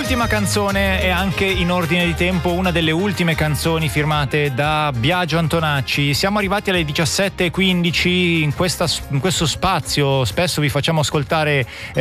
L'ultima canzone è anche in ordine di tempo una delle ultime canzoni firmate da Biagio Antonacci. Siamo arrivati alle 17:15. In questo spazio spesso vi facciamo ascoltare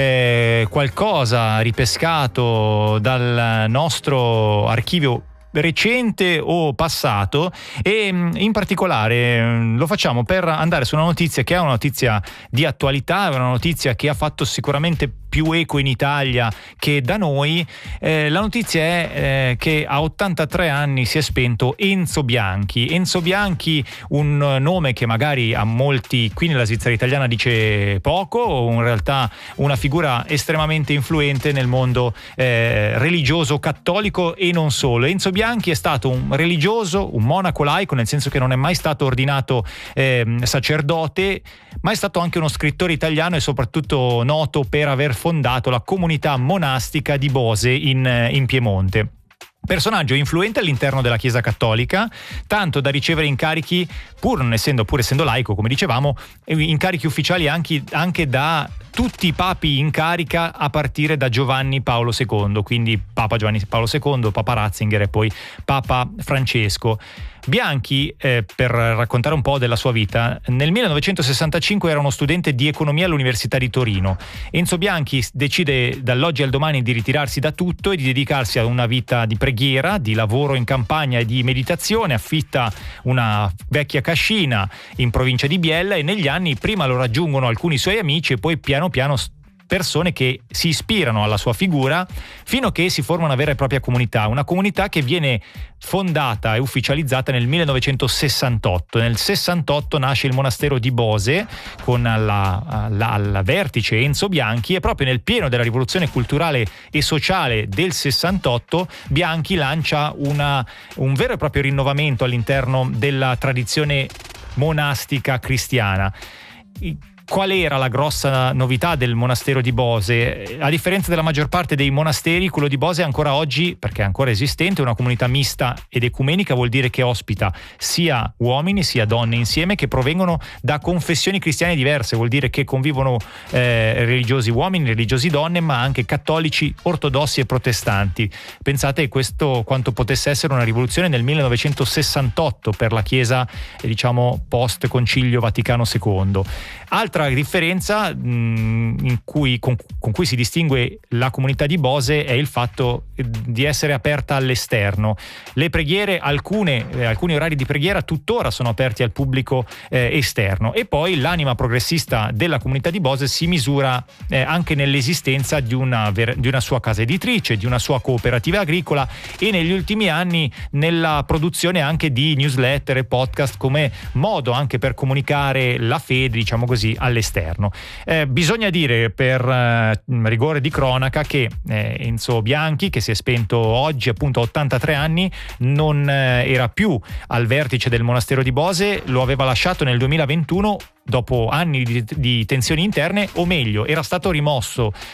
qualcosa ripescato dal nostro archivio recente o passato, e in particolare lo facciamo per andare su una notizia che è una notizia di attualità, è una notizia che ha fatto sicuramente più eco in Italia che da noi. La notizia è che a 83 anni si è spento Enzo Bianchi. Enzo Bianchi, un nome che magari a molti qui nella Svizzera italiana dice poco, o in realtà una figura estremamente influente nel mondo religioso cattolico e non solo. Enzo Bianchi è stato un religioso, un monaco laico, nel senso che non è mai stato ordinato sacerdote, ma è stato anche uno scrittore italiano e soprattutto noto per aver fondato la comunità monastica di Bose in Piemonte. Personaggio influente all'interno della Chiesa Cattolica, tanto da ricevere incarichi, pur essendo laico, come dicevamo, incarichi ufficiali anche da tutti i papi in carica a partire da Giovanni Paolo II, quindi Papa Giovanni Paolo II, Papa Ratzinger e poi Papa Francesco. Bianchi, per raccontare un po' della sua vita, nel 1965 era uno studente di economia all'Università di Torino. Enzo Bianchi decide dall'oggi al domani di ritirarsi da tutto e di dedicarsi a una vita di preghiera, di lavoro in campagna e di meditazione. Affitta una vecchia cascina in provincia di Biella e negli anni prima lo raggiungono alcuni suoi amici e poi piano piano persone che si ispirano alla sua figura, fino a che si forma una vera e propria comunità, una comunità che viene fondata e ufficializzata nel 1968. Nel 68 nasce il monastero di Bose con al vertice Enzo Bianchi, e proprio nel pieno della rivoluzione culturale e sociale del 68 Bianchi lancia un vero e proprio rinnovamento all'interno della tradizione monastica cristiana. Qual era la grossa novità del monastero di Bose? A differenza della maggior parte dei monasteri, quello di Bose è ancora oggi, perché è ancora esistente, una comunità mista ed ecumenica. Vuol dire che ospita sia uomini sia donne insieme che provengono da confessioni cristiane diverse. Vuol dire che convivono religiosi uomini, religiosi donne, ma anche cattolici, ortodossi e protestanti. Pensate questo quanto potesse essere una rivoluzione nel 1968 per la Chiesa, post Concilio Vaticano II. Altra differenza con cui si distingue la comunità di Bose è il fatto di essere aperta all'esterno. Le preghiere, alcuni orari di preghiera tuttora sono aperti al pubblico esterno, e poi l'anima progressista della comunità di Bose si misura anche nell'esistenza di una sua casa editrice, di una sua cooperativa agricola, e negli ultimi anni nella produzione anche di newsletter e podcast come modo anche per comunicare la fede, all'esterno. Bisogna dire, per rigore di cronaca, che Enzo Bianchi, che si è spento oggi appunto a 83 anni, non era più al vertice del monastero di Bose, lo aveva lasciato nel 2021 dopo anni di tensioni interne, o meglio, era stato rimosso